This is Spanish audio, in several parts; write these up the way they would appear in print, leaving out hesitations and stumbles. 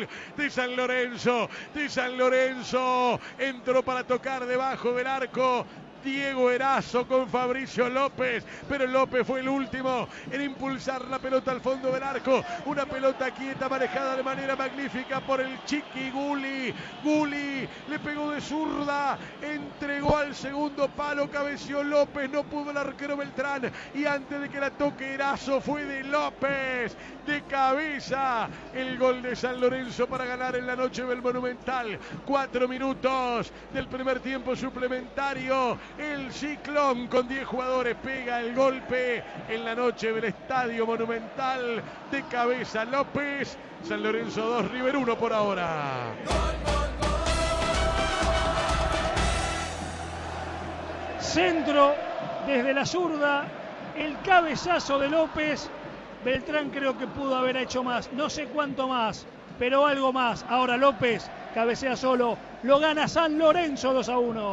de San Lorenzo. Entró para tocar debajo del arco Diego Erazo con Fabricio López, pero López fue el último en impulsar la pelota al fondo del arco. Una pelota quieta manejada de manera magnífica por el Chiqui Gulli. Gulli le pegó de zurda, entregó al segundo palo, cabeció López, no pudo el arquero Beltrán, y antes de que la toque Erazo fue de López, de cabeza, el gol de San Lorenzo para ganar en la noche del Monumental. 4 minutos del primer tiempo suplementario. El Ciclón con 10 jugadores pega el golpe en la noche del Estadio Monumental. De cabeza López. San Lorenzo 2, River 1 por ahora. Centro desde la zurda, el cabezazo de López. Beltrán creo que pudo haber hecho más, no sé cuánto más, pero algo más. Ahora López cabecea solo, lo gana San Lorenzo 2-1.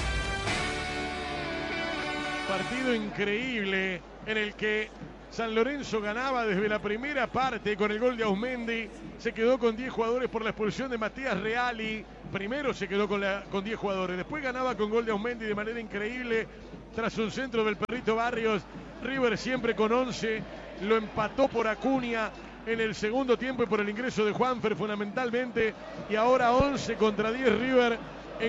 Partido increíble en el que San Lorenzo ganaba desde la primera parte con el gol de Ausmendi. Se quedó con 10 jugadores por la expulsión de Matías Reali. Primero se quedó con 10 jugadores. Después ganaba con gol de Ausmendi de manera increíble tras un centro del Perrito Barrios. River siempre con 11. Lo empató por Acuña en el segundo tiempo y por el ingreso de Juanfer fundamentalmente. Y ahora 11 contra 10 River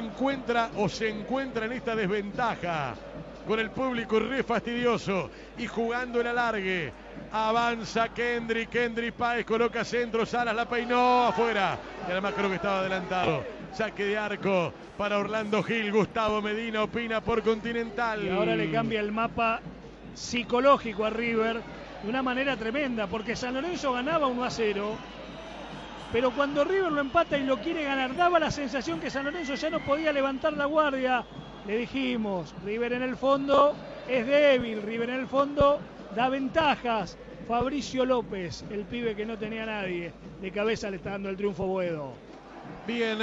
se encuentra en esta desventaja. Con el público re fastidioso y jugando el alargue. Avanza Kendry Páez, coloca centro, Salas la peinó afuera. Y además creo que estaba adelantado. Saque de arco para Orlando Gil. Gustavo Medina opina por Continental. Y ahora le cambia el mapa psicológico a River de una manera tremenda, porque San Lorenzo ganaba 1-0. Pero cuando River lo empata y lo quiere ganar, daba la sensación que San Lorenzo ya no podía levantar la guardia. Le dijimos, River en el fondo es débil, River en el fondo da ventajas. Fabricio López, el pibe que no tenía nadie, de cabeza le está dando el triunfo Boedo. Bien,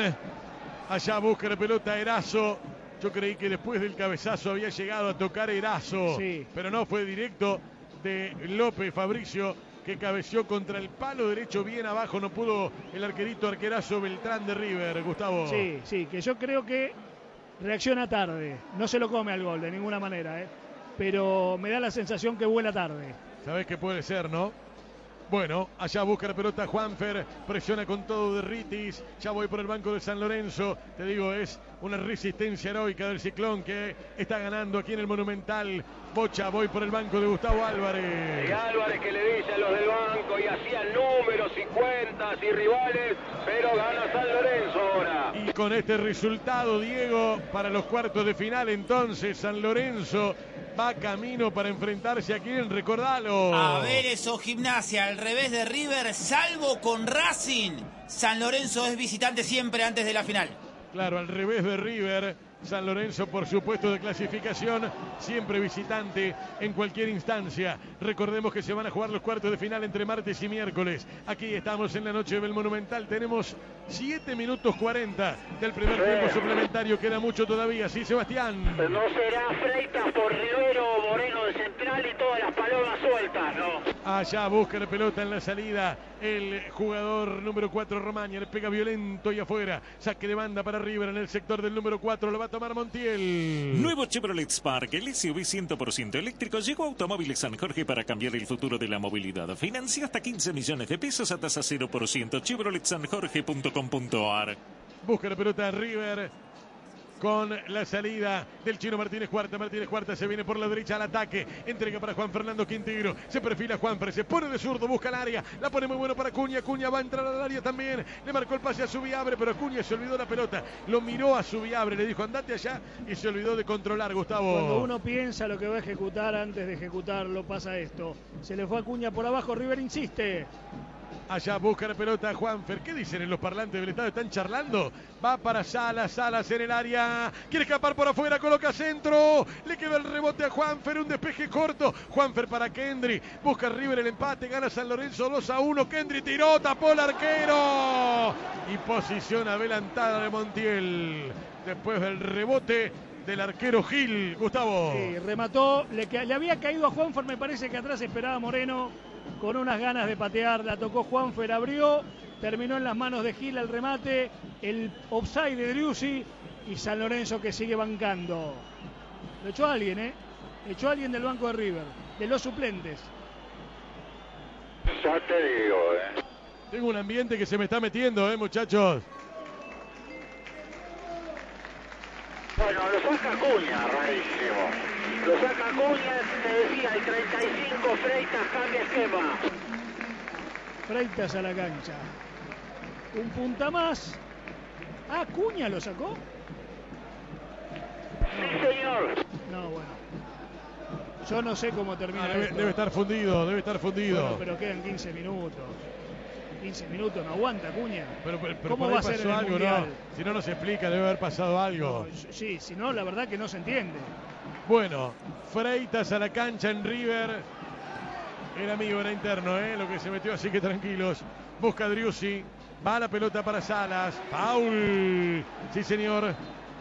allá busca la pelota Erazo. Yo creí que después del cabezazo había llegado a tocar Erazo, sí, pero no, fue directo de López, Fabricio, que cabeció contra el palo derecho bien abajo. No pudo el arquerazo Beltrán de River, Gustavo. Sí, que yo creo que reacciona tarde, no se lo come al gol de ninguna manera, pero me da la sensación que vuela tarde. ¿Sabés qué puede ser, no? Bueno, allá busca la pelota Juanfer, presiona con todo de Ritis, ya voy por el banco de San Lorenzo, te digo, es una resistencia heroica del Ciclón que está ganando aquí en el Monumental. Bocha, voy por el banco de Gustavo Álvarez. Y Álvarez que le dice a los del banco y hacían números y cuentas y rivales, pero gana San Lorenzo ahora. Y con este resultado, Diego, para los cuartos de final, entonces San Lorenzo va camino para enfrentarse a quién, recordalo. A ver eso, Gimnasia, al revés de River, salvo con Racing. San Lorenzo es visitante siempre antes de la final. Claro, al revés de River, San Lorenzo por supuesto de clasificación, siempre visitante en cualquier instancia. Recordemos que se van a jugar los cuartos de final entre martes y miércoles. Aquí estamos en la noche del Monumental, tenemos 7 minutos 40 del primer tiempo suplementario, queda mucho todavía, ¿sí, Sebastián? No será Freitas por Rivero, Moreno de central y todas las palomas sueltas, ¿no? Allá busca la pelota en la salida el jugador número 4 Romaña, le pega violento y afuera, saque de banda para River en el sector del número 4, lo va a tomar Montiel. Nuevo Chevrolet Spark, el SUV 100% eléctrico, llegó a Automóviles San Jorge para cambiar el futuro de la movilidad. Financia hasta 15 millones de pesos a tasa 0%. chevroletsanjorge.com.ar. Busca la pelota River con la salida del chino Martínez Cuarta. Martínez Cuarta se viene por la derecha al ataque. Entrega para Juan Fernando Quintero. Se perfila Juanfer. Se pone de zurdo. Busca el área. La pone muy bueno para Acuña. Acuña va a entrar al área también. Le marcó el pase a Subiabre, pero Acuña se olvidó la pelota. Lo miró a Subiabre. Le dijo andate allá y se olvidó de controlar, Gustavo. Cuando uno piensa lo que va a ejecutar, antes de ejecutarlo pasa esto. Se le fue Acuña por abajo. River insiste. Allá busca la pelota Juanfer. ¿Qué dicen en los parlantes del estadio? ¿Están charlando? Va para Salas en el área. Quiere escapar por afuera, coloca centro. Le queda el rebote a Juanfer, un despeje corto. Juanfer para Kendry. Busca River el empate, gana San Lorenzo 2-1. Kendry tiró, tapó el arquero. Y posición adelantada de Montiel. Después del rebote del arquero Gil, Gustavo. Sí, remató. Le había caído a Juanfer, me parece que atrás esperaba Moreno. Con unas ganas de patear, la tocó Juanfer, abrió, terminó en las manos de Gil el remate, el offside de Driussi y San Lorenzo que sigue bancando. Lo echó alguien, echó alguien del banco de River, de los suplentes. Ya te digo, Tengo un ambiente que se me está metiendo, muchachos. Bueno, lo saca Acuña, rarísimo. Lo saca Acuña, te decía, el 35, Freitas cambia esquema. Freitas a la cancha. Un punta más. Ah, Acuña lo sacó. Sí, señor. No, bueno. Yo no sé cómo termina esto. Debe estar fundido, Bueno, pero quedan 15 minutos. 15 minutos, no aguanta Acuña. Pero ¿Cómo va a ser en el algo, Mundial? ¿no? Si no nos explica, debe haber pasado algo. No, sí, si no, la verdad que no se entiende. Bueno, Freitas a la cancha en River. Era amigo, era interno, lo que se metió, así que tranquilos. Busca Driussi, va la pelota para Salas. Foul, sí señor,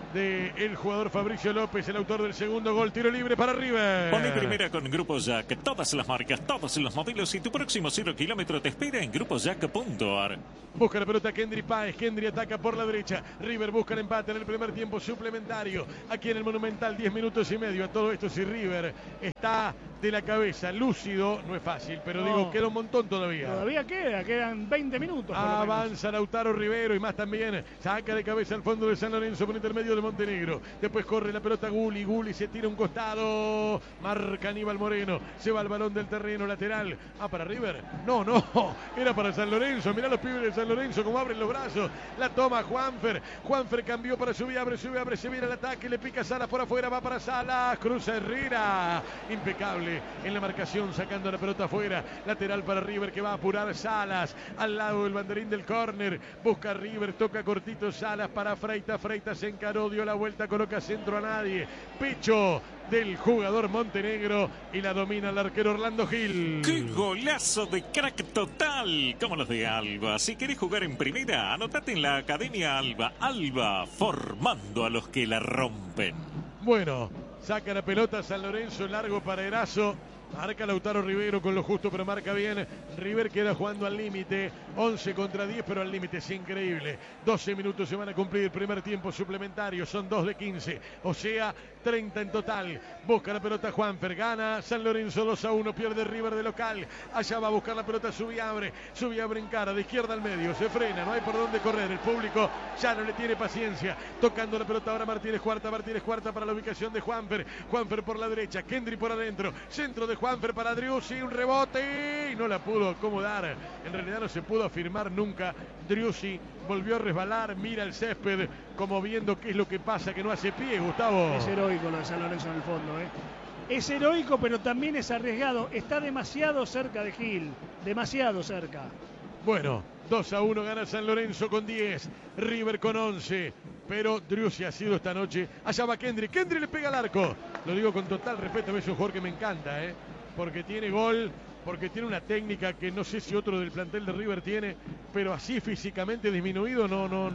del jugador Fabricio López, el autor del segundo gol. Tiro libre para River. Pone primera con Grupo Jack. Todas las marcas, todos los modelos y tu próximo 0 kilómetro te espera en grupojack.ar. Busca la pelota Kendry Páez. Kendry ataca por la derecha. River busca el empate en el primer tiempo suplementario. Aquí en el Monumental, 10 minutos y medio. A todo esto, si River está de la cabeza, lúcido, no es fácil, pero No. digo, queda un montón todavía. Todavía quedan 20 minutos. Por lo menos. Avanza Lautaro Rivero y más también. Saca de cabeza al fondo de San Lorenzo por intermedio de Montenegro. Después corre la pelota Gulli. Gulli se tira un costado. Marca Aníbal Moreno. Se va el balón del terreno lateral. Para River. No. Era para San Lorenzo. Mirá los pibes de San Lorenzo como abren los brazos. La toma Juanfer. Juanfer cambió para Subiabre. Subiabre se viene al ataque. Le pica Salas por afuera. Va para Salas. Cruza Herrera. Impecable en la marcación. Sacando la pelota afuera. Lateral para River que va a apurar Salas. Al lado del banderín del córner. Busca River. Toca cortito Salas para Freitas. Freitas se encaró. Dio la vuelta. Coloca centro a nadie. Pecho del jugador montenegro y la domina el arquero Orlando Gil. ¡Qué golazo de crack total! Como los de Alba. Si querés jugar en primera, anotate en la Academia Alba. Alba, formando a los que la rompen. Bueno, saca la pelota San Lorenzo, largo para Erazo. Marca Lautaro Rivero con lo justo, pero marca bien. River queda jugando al límite. 11 contra 10, pero al límite. Es increíble. 12 minutos se van a cumplir. Primer tiempo suplementario. Son 2 de 15. O sea, 30 en total. Busca la pelota Juanfer. Gana San Lorenzo 2-1. Pierde River de local. Allá va a buscar la pelota Subiabre. Subiabre en cara. De izquierda al medio. Se frena. No hay por dónde correr. El público ya no le tiene paciencia. Tocando la pelota ahora Martínez Cuarta. Martínez Cuarta para la ubicación de Juanfer. Juanfer por la derecha. Kendry por adentro. Centro de Juanfer para Driussi, un rebote y no la pudo acomodar. En realidad no se pudo afirmar nunca. Driussi volvió a resbalar, mira el césped como viendo qué es lo que pasa, que no hace pie, Gustavo. Es heroico lo de San Lorenzo en el fondo, Es heroico, pero también es arriesgado. Está demasiado cerca de Gil, demasiado cerca. Bueno, 2-1 gana San Lorenzo con 10, River con 11. Pero Driussi ha sido esta noche. Allá va Kendry. Kendry le pega al arco. Lo digo con total respeto. Es un jugador que me encanta, porque tiene gol, porque tiene una técnica que no sé si otro del plantel de River tiene, pero así físicamente disminuido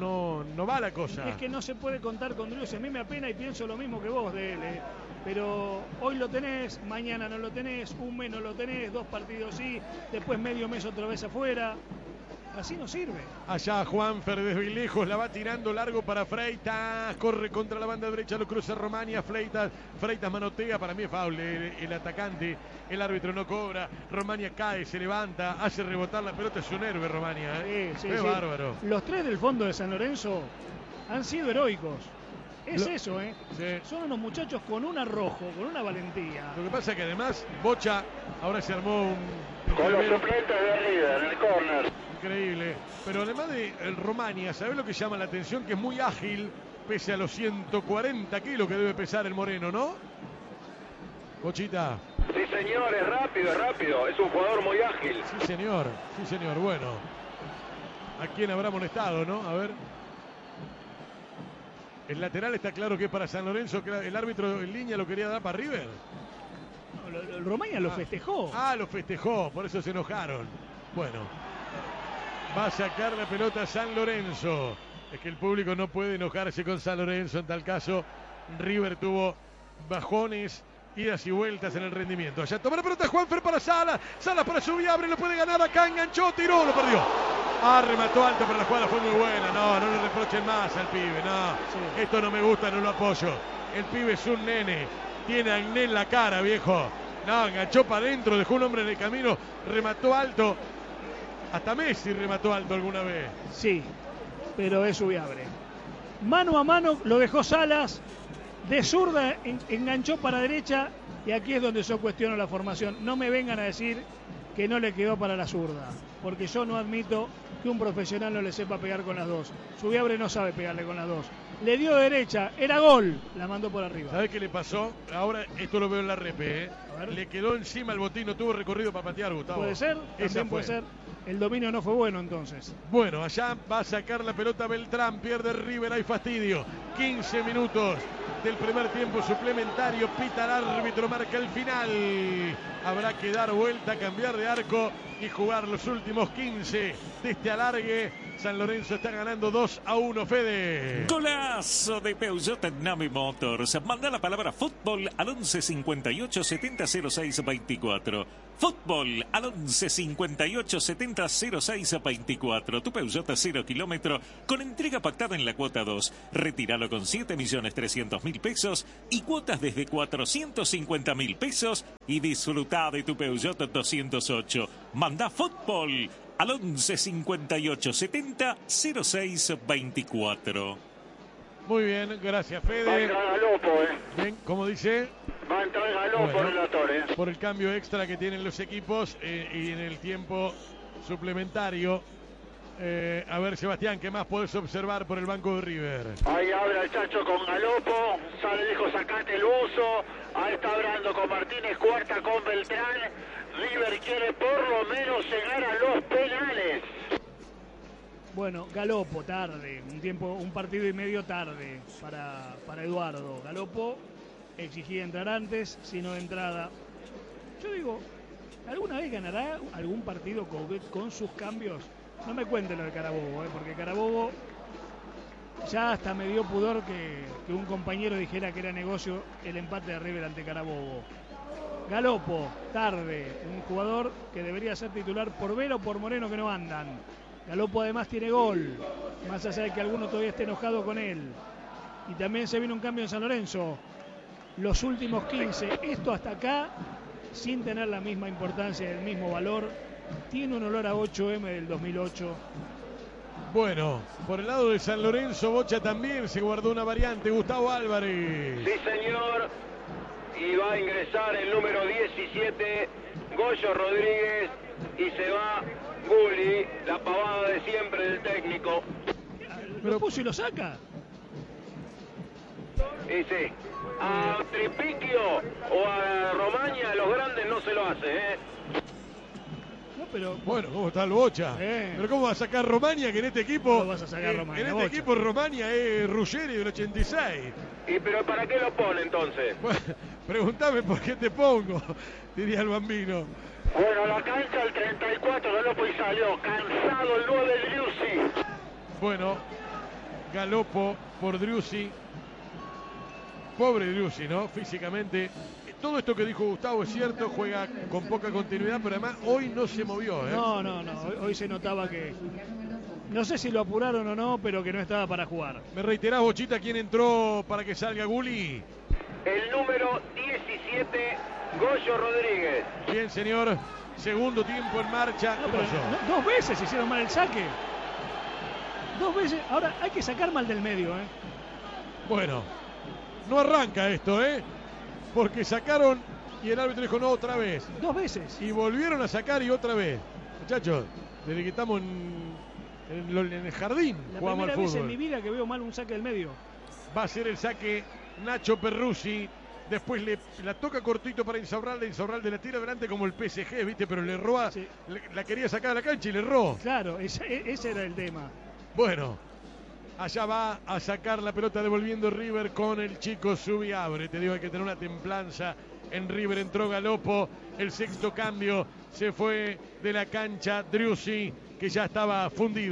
no va la cosa. Es que no se puede contar con Driussi. A mí me apena y pienso lo mismo que vos de él. Pero hoy lo tenés, mañana no lo tenés, un mes no lo tenés, 2 partidos sí, después medio mes otra vez afuera. Así no sirve. Allá Juanfer desde lejos la va tirando largo para Freitas. Corre contra la banda derecha, lo cruza Romania. Freitas manotea. Para mí es foul el atacante. El árbitro no cobra. Romania cae, se levanta, hace rebotar la pelota. Es un héroe Romania. Sí, es bárbaro. Los 3 del fondo de San Lorenzo han sido heroicos. Eso, Sí. Son unos muchachos con un arrojo, con una valentía. Lo que pasa es que además Bocha ahora se armó un Con los suplentes de River en el córner. increíble. Pero además de el Romania, ¿sabés lo que llama la atención? Que es muy ágil, pese a los 140 kilos que debe pesar el moreno, ¿no? Bochita. Sí, señor, es rápido. Es un jugador muy ágil. Sí, señor. Bueno. ¿A quién habrá molestado, no? A ver. El lateral está claro que es para San Lorenzo, que el árbitro en línea lo quería dar para River. El Romania lo festejó. Lo festejó, por eso se enojaron. Bueno, va a sacar la pelota San Lorenzo. Es que el público no puede enojarse con San Lorenzo. En tal caso, River tuvo bajones, idas y vueltas en el rendimiento. Allá toma la pelota Juanfer para Salas. Salas para Subiabre, lo puede ganar acá, enganchó, tiró, lo perdió. Remató alto, pero la jugada fue muy buena. No le reprochen más al pibe. No, sí. Esto no me gusta, no lo apoyo. El pibe es un nene. Tiene acné en la cara, viejo. No, enganchó para adentro, dejó un hombre en el camino, remató alto. Hasta Messi remató alto alguna vez. Sí, pero es Ubiabre. Mano a mano lo dejó Salas. De zurda enganchó para derecha. Y aquí es donde yo cuestiono la formación. No me vengan a decir que no le quedó para la zurda, porque yo no admito que un profesional no le sepa pegar con las dos. Ubiabre no sabe pegarle con las dos. Le dio derecha, era gol, la mandó por arriba. ¿Sabés qué le pasó? Ahora esto lo veo en la repe, ¿eh? Le quedó encima el botín, no tuvo recorrido para patear, Gustavo. Puede ser, también puede ser. El dominio no fue bueno entonces. Bueno, allá va a sacar la pelota Beltrán, pierde River, hay fastidio. 15 minutos del primer tiempo suplementario, pita el árbitro, marca el final. Habrá que dar vuelta, cambiar de arco y jugar los últimos 15 de este alargue. San Lorenzo está ganando 2-1, Fede. Golazo de Peugeot Nami Motors. Manda la palabra fútbol al 11 58 70 06 24. Fútbol al 11 58 70 06 24. Tu Peugeot a 0 kilómetro con entrega pactada en la cuota 2. Retíralo con 7.300.000 pesos y cuotas desde 450.000 pesos y disfruta de tu Peugeot 208. Manda fútbol al 11 58 70 06 24. Muy bien, gracias, Fede. Va a entrar Galopo, Bien, ¿cómo dice? Va a entrar Galopo, relator, Por el cambio extra que tienen los equipos y en el tiempo suplementario. A ver, Sebastián, ¿qué más podés observar por el banco de River? Ahí habla el Chacho con Galopo. Sale, dijo, sacate el uso. Ahí está hablando con Martínez, cuarta con Beltrán. River quiere por lo menos llegar a los penales. Bueno, Galopo tarde, un partido y medio tarde para Eduardo. Galopo exigía entrar antes, sino de entrada. Yo digo, ¿alguna vez ganará algún partido con sus cambios? No me cuenten lo de Carabobo, porque Carabobo ya hasta me dio pudor que un compañero dijera que era negocio el empate de River ante Carabobo. Galopo, tarde, un jugador que debería ser titular por Vera o por Moreno, que no andan. Galopo además tiene gol, más allá de que alguno todavía esté enojado con él. Y también se viene un cambio en San Lorenzo. Los últimos 15, esto hasta acá, sin tener la misma importancia y el mismo valor, tiene un olor a 8M del 2008. Bueno, por el lado de San Lorenzo, Bocha también se guardó una variante. Gustavo Álvarez. Sí, señor. Y va a ingresar el número 17, Goyo Rodríguez, y se va Gulli, la pavada de siempre del técnico. ¿Lo puso y lo saca? Y sí, a Tripiquio o a Romaña, los grandes no se lo hace, No, pero... Bueno, ¿cómo está el Bocha? Pero ¿cómo va a sacar Romaña, que en este equipo... ¿Cómo vas a sacar Romaña, en este Bocha? equipo Romaña es Ruggeri del 86. ¿Y pero para qué lo pone entonces? Bueno, pregúntame por qué te pongo, diría el bambino. Bueno, la cancha el 34, Galopo y salió. Cansado el 9 Driussi. Bueno, Galopo por Driussi. Pobre Driussi, ¿no? Físicamente. Todo esto que dijo Gustavo es cierto, juega con poca continuidad, pero además hoy no se movió, ¿eh? No, hoy se notaba que... No sé si lo apuraron o no, pero que no estaba para jugar. ¿Me reiterás, Bochita, quién entró para que salga Gulli? El número 17, Goyo Rodríguez. Bien, señor. Segundo tiempo en marcha. No, ¿Qué pasó? Dos veces hicieron mal el saque. Dos veces. Ahora hay que sacar mal del medio, ¿eh? Bueno, no arranca esto, ¿eh? Porque sacaron y el árbitro dijo no otra vez. Dos veces. Y volvieron a sacar y otra vez. Muchachos, desde que estamos en el jardín La jugamos al primera fútbol. vez en mi vida que veo mal un saque del medio. Va a ser el saque Nacho Perruzzi. Después la toca cortito para Insaurralde. Insaurralde la tira adelante como el PSG, ¿viste? Pero le erró. Sí. La quería sacar a la cancha y le erró. Claro, ese era el tema. Bueno, allá va a sacar la pelota devolviendo River con el chico Subiabre. Te digo, hay que tener una templanza. En River entró Galopo. El sexto cambio se fue de la cancha Driussi, que ya estaba fundido.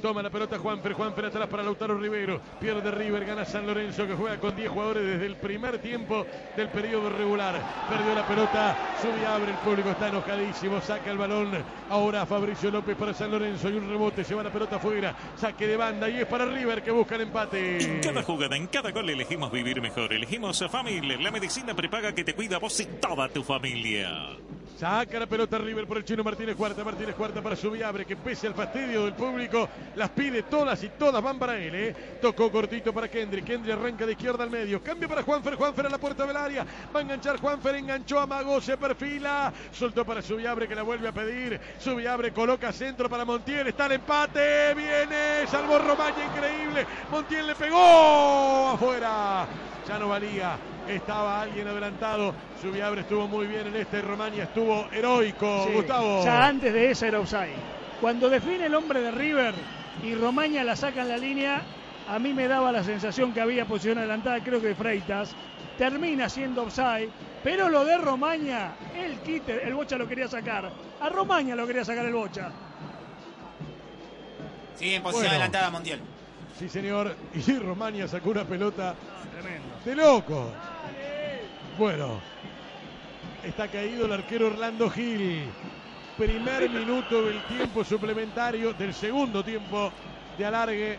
Toma la pelota Juanfer atrás para Lautaro Rivero. Pierde River, gana San Lorenzo, que juega con 10 jugadores desde el primer tiempo del periodo regular. Perdió la pelota, Subiabre, el público está enojadísimo, saca el balón. Ahora Fabricio López para San Lorenzo y un rebote, se va la pelota afuera. Saque de banda y es para River, que busca el empate. En cada jugada, en cada gol elegimos vivir mejor. Elegimos a Family, la medicina prepaga que te cuida a vos y toda tu familia. Saca la pelota River por el chino Martínez Cuarta para Subiabre, que pese al fastidio del público, las pide todas y todas van para él. Tocó cortito para Kendry arranca de izquierda al medio, cambia para Juanfer a la puerta del área, va a enganchar Juanfer, enganchó, amagó, se perfila, soltó para Subiabre, que la vuelve a pedir. Subiabre coloca centro para Montiel, está el empate, viene, salvó Romaña, increíble, Montiel le pegó afuera, ya no valía. Estaba alguien adelantado. Subiabre estuvo muy bien en este. Romaña estuvo heroico. Sí, Gustavo. Ya antes de esa era offside. Cuando define el hombre de River y Romaña la saca en la línea, a mí me daba la sensación que había posición adelantada, creo que de Freitas. Termina siendo offside. Pero lo de Romaña, el Bocha lo quería sacar. A Romaña lo quería sacar el Bocha. Sí, en posición adelantada Montiel. Sí, señor. Y Romaña sacó una pelota Tremendo. de loco. Bueno, está caído el arquero Orlando Gil. Primer minuto del tiempo suplementario, del segundo tiempo de alargue.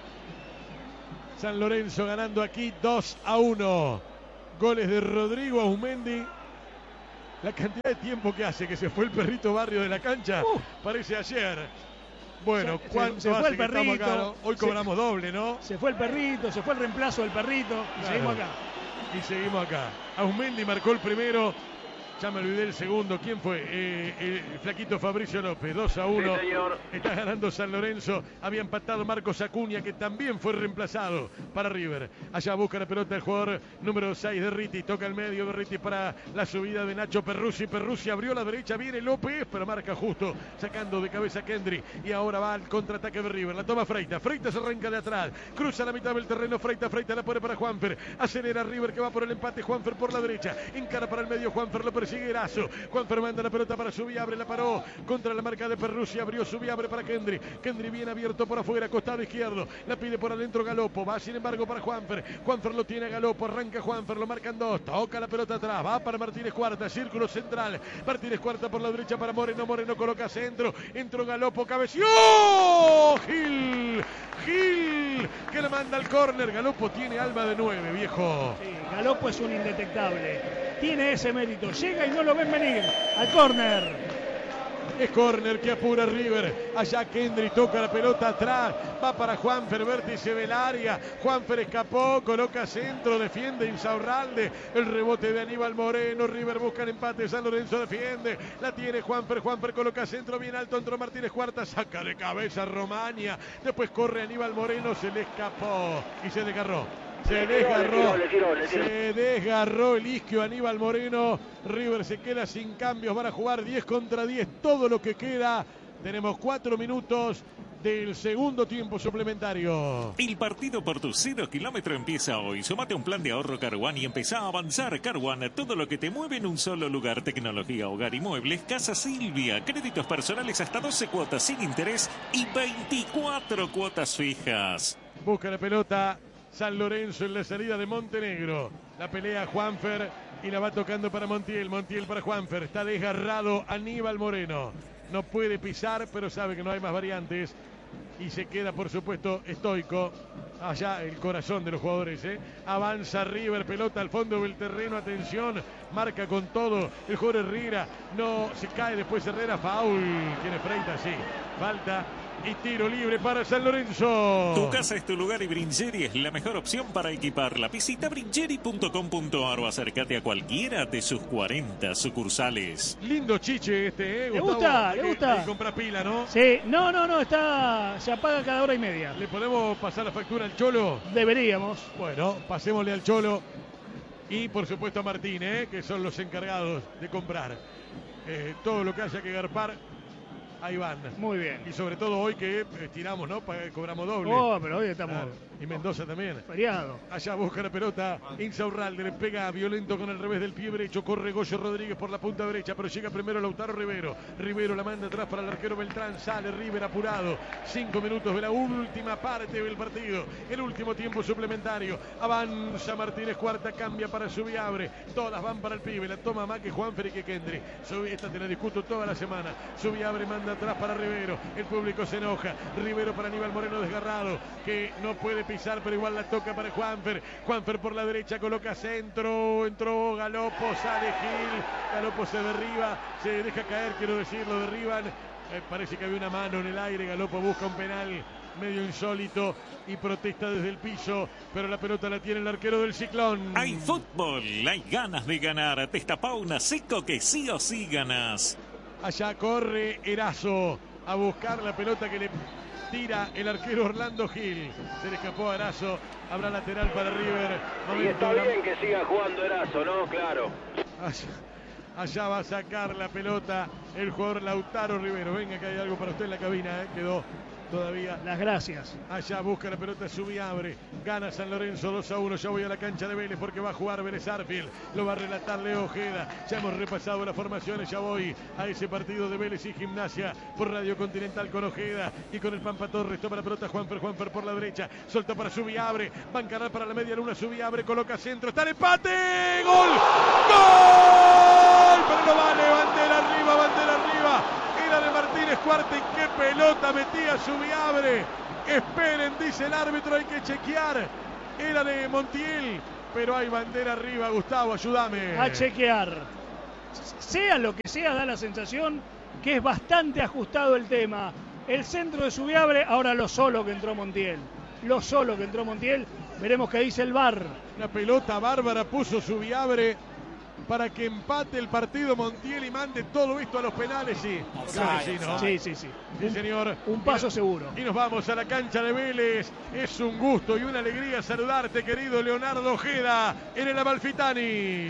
San Lorenzo ganando aquí 2-1. Goles de Rodrigo Aumendi. La cantidad de tiempo que hace que se fue el perrito Barrio de la cancha, parece ayer. Bueno, ¿cuánto hace que estamos acá, ¿no? Hoy cobramos doble, ¿no? Se fue el perrito, se fue el reemplazo del perrito y seguimos acá. Y seguimos acá. Aumendi marcó el primero. Ya me olvidé el segundo. ¿Quién fue? El flaquito Fabricio López. 2-1. Sí, señor. Está ganando San Lorenzo. Había empatado Marcos Acuña, que también fue reemplazado para River. Allá busca la pelota el jugador número 6 de Riti. Toca el medio de Riti para la subida de Nacho Perruzzi. Perruzzi abrió a la derecha. Viene López, pero marca justo. Sacando de cabeza a Kendry. Y ahora va al contraataque de River. La toma Freitas. Freitas arranca de atrás. Cruza la mitad del terreno. Freitas la pone para Juanfer. Acelera River, que va por el empate. Juanfer por la derecha. Encara para el medio. Juanfer lo persigue. Erazo. Juanfer manda la pelota para Subiabre. La paró contra la marca de Perruzzi. Abrió Subiabre para Kendry. Kendry bien abierto por afuera. Costado izquierdo. La pide por adentro Galopo. Va sin embargo para Juanfer. Juanfer lo tiene a Galopo. Arranca Juanfer. Lo marcan dos. Toca la pelota atrás. Va para Martínez Cuarta. Círculo central. Martínez Cuarta por la derecha para Moreno. Moreno coloca centro. Entró Galopo. Cabeció. Gil. Que le manda al córner. Galopo tiene alma de 9, viejo. Sí, Galopo es un indetectable. Tiene ese mérito. Llega y no lo ven venir. Al córner. Es córner que apura River. Allá Kendry toca la pelota atrás. Va para Juanfer, vértice del área. Juanfer escapó, coloca centro, defiende Insaurralde. El rebote de Aníbal Moreno. River busca el empate. San Lorenzo defiende. La tiene Juanfer. Juanfer coloca centro bien alto. Entró Martínez Cuarta. Saca de cabeza Romaña. Después corre Aníbal Moreno. Se le escapó y se desgarró. Se desgarró el isquio Aníbal Moreno. River se queda sin cambios. Van a jugar 10 contra 10. Todo lo que queda. Tenemos 4 minutos del segundo tiempo suplementario. El partido por tu 0 kilómetro empieza hoy. Sumate a un plan de ahorro Car One y empezá a avanzar. Car One, todo lo que te mueve en un solo lugar. Tecnología, hogar y muebles. Casa Silvia. Créditos personales hasta 12 cuotas sin interés y 24 cuotas fijas. Busca la pelota San Lorenzo en la salida de Montenegro. La pelea Juanfer y la va tocando para Montiel. Montiel para Juanfer. Está desgarrado Aníbal Moreno. No puede pisar, pero sabe que no hay más variantes. Y se queda, por supuesto, estoico. Allá el corazón de los jugadores. Avanza River, pelota al fondo del terreno. Atención, marca con todo el jugador Herrera. No, se cae después Herrera. Foul. Tiene Freitas, sí. Falta. Y tiro libre para San Lorenzo. Tu casa es tu lugar y Bringeri es la mejor opción para equiparla. Visita bringeri.com.ar o acércate a cualquiera de sus 40 sucursales. Lindo chiche este, Le Gustavo. le gusta. Compra pila, ¿no? Sí, no, se apaga cada hora y media. ¿Le podemos pasar la factura al Cholo? Deberíamos. Bueno, pasémosle al Cholo. Y por supuesto a Martín, que son los encargados de comprar todo lo que haya que garpar. ahí van. Muy bien. Y sobre todo hoy que estiramos, ¿no? Cobramos doble. Oh, pero hoy estamos... Y Mendoza también. Feriado. Allá busca la pelota. Insaurralde le pega violento con el revés del pie derecho. Corre Goyo Rodríguez por la punta derecha, pero llega primero Lautaro Rivero. Rivero la manda atrás para el arquero Beltrán. Sale River apurado. 5 minutos de la última parte del partido. El último tiempo suplementario. Avanza Martínez Cuarta, cambia para Subiabre. Todas van para el pibe. La toma más que Juanfer y que Kendry. Esta te la discuto toda la semana. Subiabre manda atrás para Rivero. El público se enoja. Rivero para Aníbal Moreno desgarrado, que no puede pisar, pero igual la toca para Juanfer. Juanfer por la derecha coloca centro. Entró Galopo, sale Gil. Galopo se derriba, se deja caer, quiero decir, lo derriban. Parece que había una mano en el aire. Galopo busca un penal medio insólito y protesta desde el piso, pero la pelota la tiene el arquero del Ciclón. Hay fútbol, hay ganas de ganar. Destapa una Seco que sí o sí ganas. Allá corre Erazo a buscar la pelota que le tira el arquero Orlando Gil. Se le escapó a Erazo. Habrá lateral para River. Y está bien que siga jugando Erazo, ¿no? Claro. Allá va a sacar la pelota el jugador Lautaro Rivero. Venga, que hay algo para usted en la cabina, quedó todavía. Las gracias. Allá busca la pelota, Subiabre. Gana San Lorenzo 2-1. Ya voy a la cancha de Vélez porque va a jugar Vélez Arfield. Lo va a relatar Leo Ojeda. Ya hemos repasado las formaciones. Ya voy a ese partido de Vélez y Gimnasia por Radio Continental con Ojeda y con el Pampa Torres. Toma la pelota Juanfer por la derecha. Solta para Subiabre. Va a encarar para la media luna. Subiabre coloca centro. Está el empate. ¡Gol! ¡Gol! Pero no vale. Bandera arriba, bandera arriba. Era de Martínez Cuarta y qué pelota metía Subiabre. Esperen, dice el árbitro, hay que chequear. Era de Montiel, pero hay bandera arriba. Gustavo, ayúdame. A chequear. Sea lo que sea, da la sensación que es bastante ajustado el tema. El centro de Subiabre, ahora lo solo que entró Montiel. Lo solo que entró Montiel. Veremos qué dice el VAR. Una pelota bárbara puso Subiabre para que empate el partido Montiel y mande todo esto a los penales. Sí, ¿no? Sí. Sí, señor. Un paso seguro. Y nos vamos a la cancha de Vélez. Es un gusto y una alegría saludarte, querido Leonardo Ojeda, en el Amalfitani.